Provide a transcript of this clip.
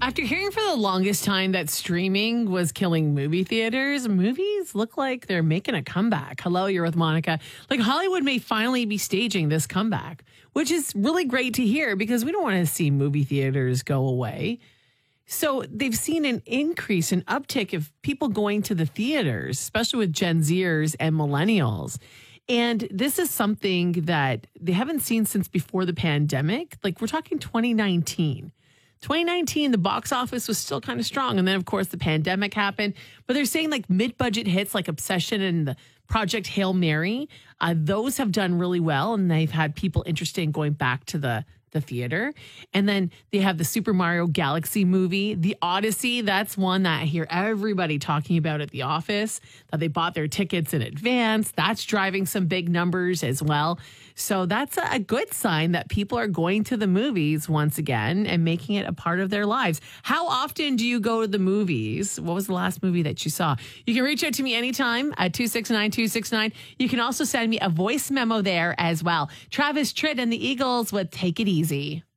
After hearing for the longest time that streaming was killing movie theaters, movies look like they're making a comeback. Hello, you're with Monica. Like Hollywood may finally be staging this comeback, which is really great to hear because we don't want to see movie theaters go away. So they've seen an increase, an uptick of people going to the theaters, especially with Gen Zers and millennials. And this is something that they haven't seen since before the pandemic. Like we're talking 2019. 2019, the box office was still kind of strong. And then, of course, the pandemic happened. But they're saying like mid-budget hits like Obsession and the Project Hail Mary, those have done really well. And they've had people interested in going back to the theater. And then they have the Super Mario Galaxy movie, The Odyssey. That's one that I hear everybody talking about at the office, that they bought their tickets in advance. That's driving some big numbers as well. So that's a good sign that people are going to the movies once again and making it a part of their lives. How often do you go to the movies? What was the last movie that you saw? You can reach out to me anytime at 269-269. You can also send me a voice memo there as well. Travis Tritt and the Eagles with Take It Easy.